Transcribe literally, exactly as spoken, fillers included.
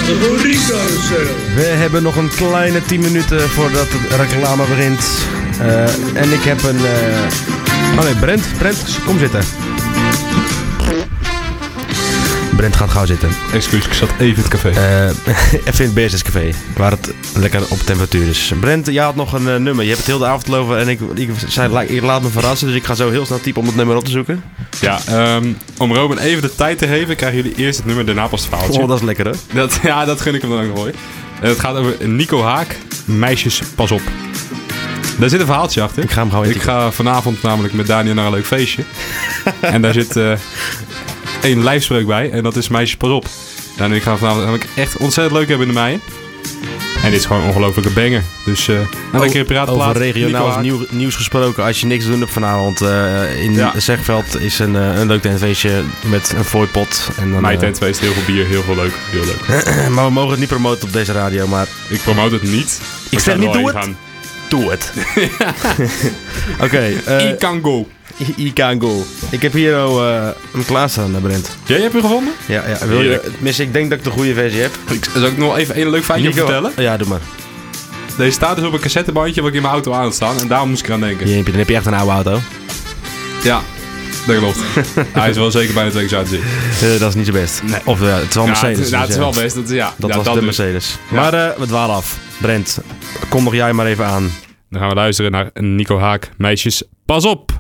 categorie-carousel. We hebben nog een kleine tien minuten voordat de reclame begint. Uh, en ik heb een... Uh... Oh nee, Brent. Brent, kom zitten. Brent gaat gauw zitten. Excuus, ik zat even in het café. Uh, even in het B S S-café, waar het lekker op temperatuur is. Brent, jij had nog een uh, nummer. Je hebt het heel de avond geloven en ik, ik zei, ik laat me verrassen. Dus ik ga zo heel snel typen om het nummer op te zoeken. Ja, um, om Robin even de tijd te geven, krijgen jullie eerst het nummer, daarna pas het verhaaltje. Oh, dat is lekker, hè? Dat, ja, dat gun ik hem dan ook nog mooi. Uh, het gaat over Nico Haak, Meisjes, pas op. Daar zit een verhaaltje achter. Ik ga hem gewoon Ik ga vanavond namelijk met Daniel naar een leuk feestje. En daar zit... Uh, één lijfspreuk bij en dat is Meisjes pas op. Ja, en ik ga vanavond namelijk echt ontzettend leuk hebben in de mei. En dit is gewoon een ongelofelijke banger. Dus uh, een lekkere piratenplaat. Over regionaal nieuw, nieuws gesproken. Als je niks te doen hebt vanavond uh, in ja. Zegveld is een, uh, een leuk tentfeestje met een fooipot. Mijn tentfeest, heel veel bier, heel veel leuk. Heel leuk. Maar we mogen het niet promoten op deze radio. Maar ik promote het niet. Ik zeg niet doe het. Gaan. Doe het. Oké. Okay, uh, I can go. I can go. Ik heb hier uh, een klaarstaan, Brent. Jij hebt hem gevonden? Ja, ja. Wil je, tenminste, ik denk dat ik de goede versie heb. Ik, zal ik nog even een leuk feitje Nico, vertellen? Ja, doe maar. Deze staat dus op een cassettebandje wat ik in mijn auto aan had staan. En daarom moest ik eraan denken. Jeempje, dan heb je echt een oude auto. Ja, dat klopt. Hij is wel zeker bijna twee keer uit te zien. Uh, dat is niet zo best. Nee. Of uh, het is wel ja, Mercedes. Het, ja, het is dus, wel best. Dat, ja. dat ja, was dat de dus. Mercedes. Ja. Maar uh, we dwalen af. Brent, kom nog jij maar even aan. Dan gaan we luisteren naar Nico Haak. Meisjes, pas op!